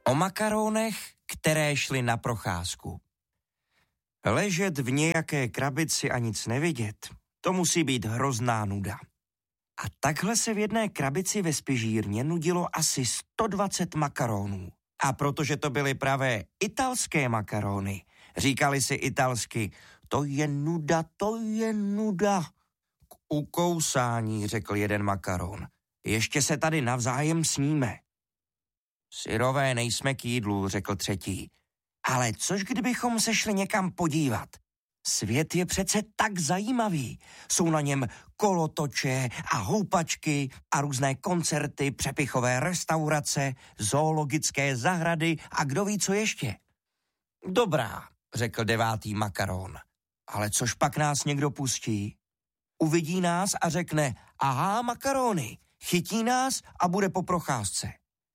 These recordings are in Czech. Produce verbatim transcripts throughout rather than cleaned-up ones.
O makaronech, které šly na procházku. Ležet v nějaké krabici a nic nevidět, to musí být hrozná nuda. A takhle se v jedné krabici ve spižírně nudilo asi sto dvacet makaronů. A protože to byly pravé italské makarony, říkali si italsky, to je nuda, to je nuda. K ukousání, řekl jeden makaron. Ještě se tady navzájem sníme. Syrové nejsme k jídlu, řekl třetí. Ale což kdybychom se šli někam podívat? Svět je přece tak zajímavý. Jsou na něm kolotoče a houpačky a různé koncerty, přepichové restaurace, zoologické zahrady a kdo ví co ještě. Dobrá, řekl devátý makaron. Ale což pak nás někdo pustí? Uvidí nás a řekne, aha, makarony, chytí nás a bude po procházce.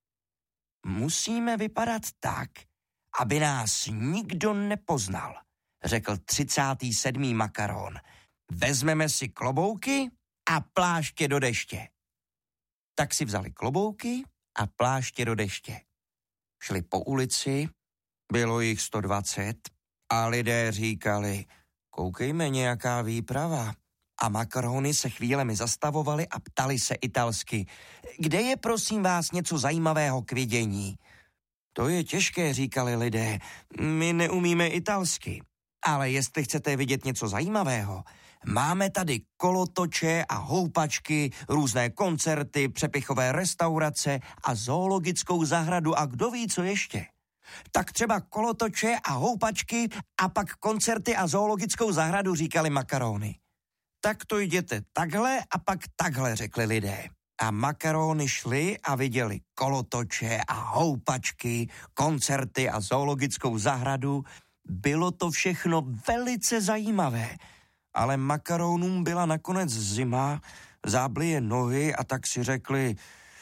Musíme vypadat tak, aby nás nikdo nepoznal, řekl třicátý sedmý makaron. Vezmeme si klobouky a pláště do deště. Tak si vzali klobouky a pláště do deště. Šli po ulici, bylo jich sto dvacet a lidé říkali, koukejme, nějaká výprava. A makarony se chvílemi zastavovali a ptali se italsky, kde je prosím vás něco zajímavého k vidění? To je těžké, říkali lidé, my neumíme italsky. Ale jestli chcete vidět něco zajímavého, máme tady kolotoče a houpačky, různé koncerty, přepichové restaurace a zoologickou zahradu a kdo ví co ještě. Tak třeba kolotoče a houpačky a pak koncerty a zoologickou zahradu, říkali makarony. Tak to jděte takhle a pak takhle, řekli lidé. A makarony šli a viděli kolotoče a houpačky, koncerty a zoologickou zahradu. Bylo to všechno velice zajímavé, ale makaronům byla nakonec zima, zábly je nohy a tak si řekli,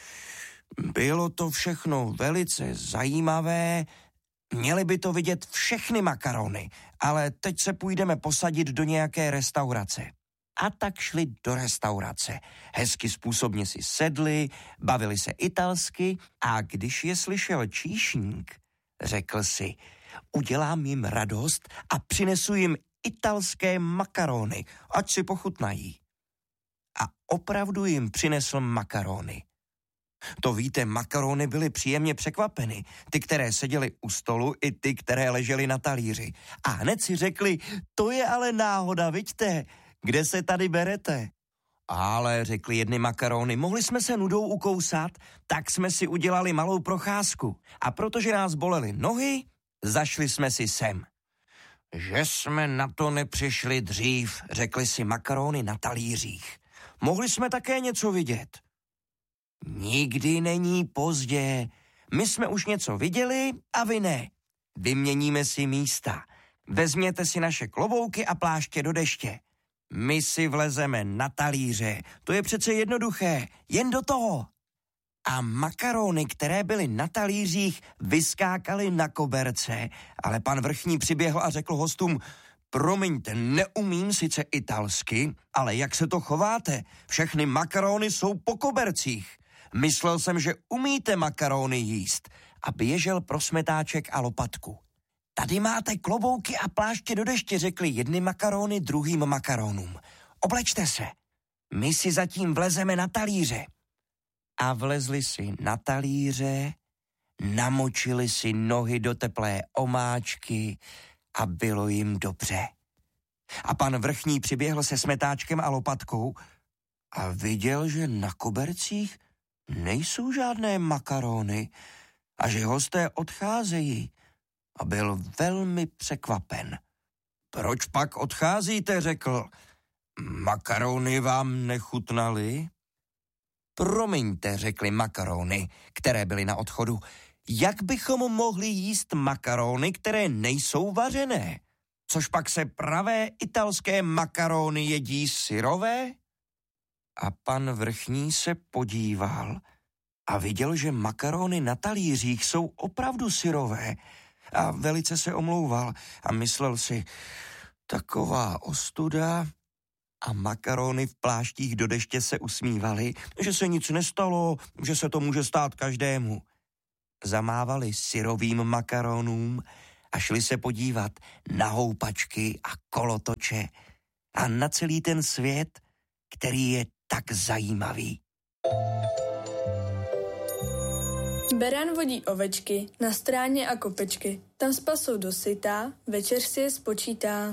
bylo to všechno velice zajímavé, měli by to vidět všechny makarony, ale teď se půjdeme posadit do nějaké restaurace. A tak šli do restaurace. Hezky způsobně si sedli, bavili se italsky a když je slyšel číšník, řekl si, udělám jim radost a přinesu jim italské makarony, ať si pochutnají. A opravdu jim přinesl makarony. To víte, makarony byly příjemně překvapeny, ty, které seděly u stolu, i ty, které ležely na talíři. A hned si řekli, to je ale náhoda, viďte, kde se tady berete? Ale, řekli jedny makarony, mohli jsme se nudou ukousat, tak jsme si udělali malou procházku. A protože nás bolely nohy, zašli jsme si sem. Že jsme na to nepřišli dřív, řekli si makarony na talířích. Mohli jsme také něco vidět. Nikdy není pozdě. My jsme už něco viděli a vy ne. Vyměníme si místa. Vezměte si naše klobouky a pláště do deště. My si vlezeme na talíře. To je přece jednoduché. Jen do toho. A makarony, které byly na talířích, vyskákaly na koberce, ale pan vrchní přiběhl a řekl hostům, promiňte, neumím sice italsky, ale jak se to chováte? Všechny makarony jsou po kobercích. Myslel jsem, že umíte makarony jíst a běžel pro smetáček a lopatku. Tady máte klobouky a pláště do deště, řekli jedny makarony druhým makaronům. Oblečte se, my si zatím vlezeme na talíře. A vlezli si na talíře, namočili si nohy do teplé omáčky a bylo jim dobře. A pan vrchní přiběhl se smetáčkem a lopatkou a viděl, že na kobercích nejsou žádné makarony a že hosté odcházejí a byl velmi překvapen. Proč pak odcházíte, řekl. Makarony vám nechutnaly? Promiňte, řekli makarony, které byly na odchodu. Jak bychom mohli jíst makarony, které nejsou vařené? Což pak se pravé italské makarony jedí syrové? A pan vrchní se podíval a viděl, že makarony na talířích jsou opravdu syrové. A velice se omlouval a myslel si, taková ostuda. A makarony v pláštích do deště se usmívaly, že se nic nestalo, že se to může stát každému. zamávali syrovým makaronům a šli se podívat na houpačky a kolotoče a na celý ten svět, který je tak zajímavý. Beran vodí ovečky na stráně a kopečky. Tam spasou dosytá, večer si je spočítá.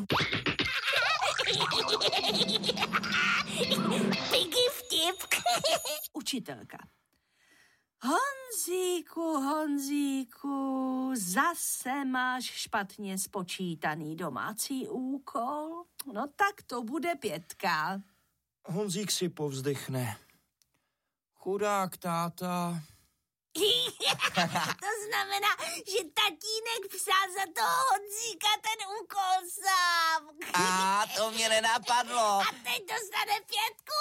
Piggy vtip. Učitelka. Honzíku, Honzíku, zase máš špatně spočítaný domácí úkol? No tak to bude pětka. Honzík si povzdechne. Chudák táta. To znamená, že tatínek psal za toho Honzíka ten úkol sám. A to mě nenapadlo. A teď dostane pětku.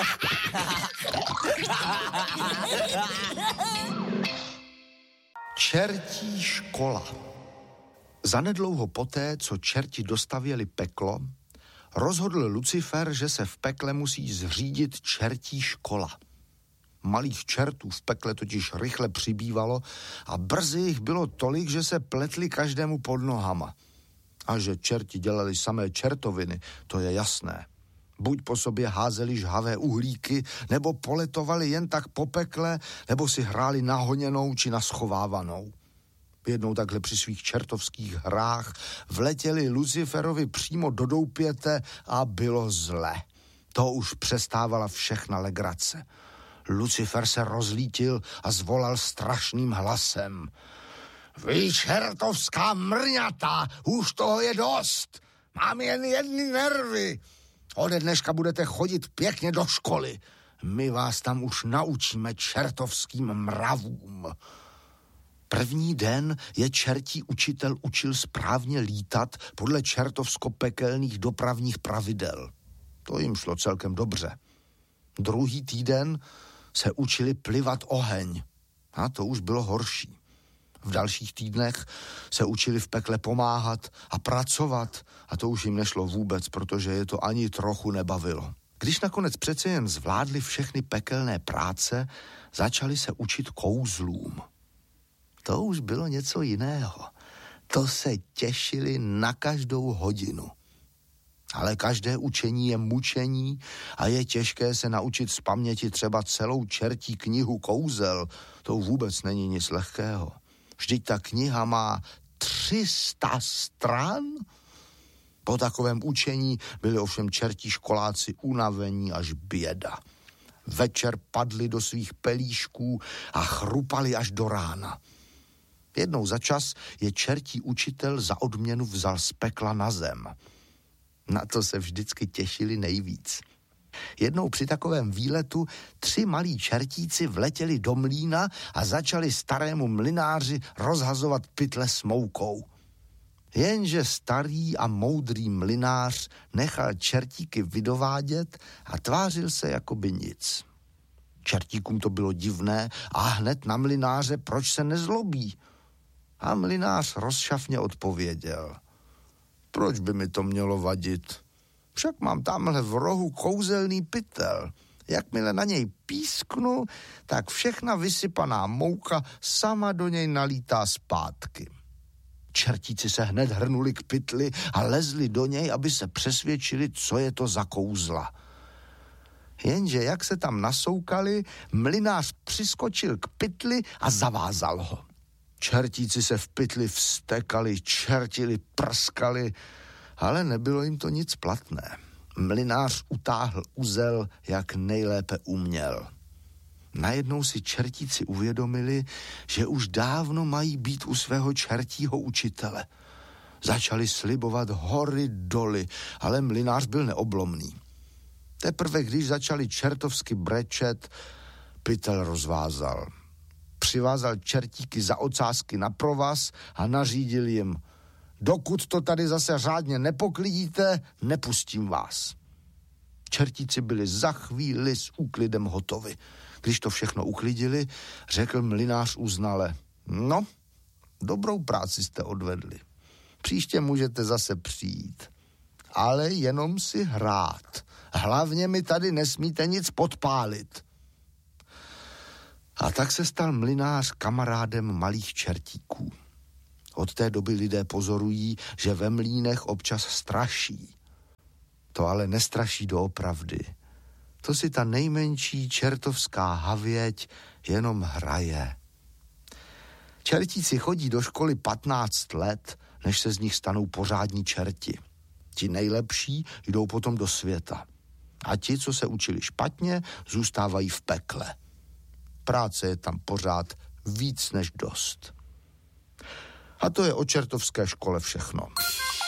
Čertí škola. Zanedlouho poté, co čerti dostavěli peklo, rozhodl Lucifer, že se v pekle musí zřídit čertí škola. Malých čertů v pekle totiž rychle přibývalo a brzy jich bylo tolik, že se pletli každému pod nohama. A že čerti dělali samé čertoviny, to je jasné. Buď po sobě házeli žhavé uhlíky, nebo poletovali jen tak po pekle, nebo si hráli na honěnou či na schovávanou. Jednou takhle při svých čertovských hrách vletěli Luciferovi přímo do doupěte a bylo zle. To už přestávala všechna legrace. Lucifer se rozlítil a zvolal strašným hlasem. Vy čertovská mrňata, už toho je dost. Mám jen jedny nervy. Ode dneška budete chodit pěkně do školy. My vás tam už naučíme čertovským mravům. První den je čertí učitel učil správně lítat podle čertovsko-pekelných dopravních pravidel. To jim šlo celkem dobře. Druhý týden se učili plivat oheň. A to už bylo horší. V dalších týdnech se učili v pekle pomáhat a pracovat a to už jim nešlo vůbec, protože je to ani trochu nebavilo. Když nakonec přece jen zvládli všechny pekelné práce, začali se učit kouzlům. To už bylo něco jiného. To se těšili na každou hodinu. Ale každé učení je mučení a je těžké se naučit z paměti třeba celou čertí knihu kouzel. To vůbec není nic lehkého. Vždyť ta kniha má tři sta stran. Po takovém učení byli ovšem čertí školáci unavení až běda. Večer padli do svých pelíšků a chrupali až do rána. Jednou za čas je čertí učitel za odměnu vzal z pekla na zem. Na to se vždycky těšili nejvíc. Jednou při takovém výletu tři malí čertíci vletěli do mlýna a začali starému mlynáři rozhazovat pytle s moukou. Jenže starý a moudrý mlynář nechal čertíky vydovádět a tvářil se jako by nic. Čertíkům to bylo divné a hned na mlynáře, proč se nezlobí. A mlynář rozšafně odpověděl. Proč by mi to mělo vadit? Však mám tamhle v rohu kouzelný pytel. Jakmile na něj písknu, tak všechna vysypaná mouka sama do něj nalítá zpátky. Čertíci se hned hrnuli k pytli a lezli do něj, aby se přesvědčili, co je to za kouzla. Jenže jak se tam nasoukali, mlynář přiskočil k pytli a zavázal ho. Čertíci se v pytli vztekali, čertili, prskali, ale nebylo jim to nic platné. Mlynář utáhl uzel, jak nejlépe uměl. Najednou si čertíci uvědomili, že už dávno mají být u svého čertího učitele. Začali slibovat hory doly, ale mlynář byl neoblomný. Teprve když začali čertovsky brečet, pytel rozvázal. Přivázal čertíky za ocásky na provaz a nařídil jim: dokud to tady zase řádně nepoklidíte, nepustím vás. Čertíci byli za chvíli s úklidem hotovi. Když to všechno uklidili, řekl mlynář uznale: no, dobrou práci jste odvedli. Příště můžete zase přijít. Ale jenom si hrát. Hlavně mi tady nesmíte nic podpálit. A tak se stal mlynář kamarádem malých čertíků. Od té doby lidé pozorují, že ve mlýnech občas straší. To ale nestraší doopravdy. To si ta nejmenší čertovská havěť jenom hraje. Čertíci chodí do školy patnáct let, než se z nich stanou pořádní čerti. Ti nejlepší jdou potom do světa. A ti, co se učili špatně, zůstávají v pekle. Práce je tam pořád víc než dost. A to je o čertovské škole všechno.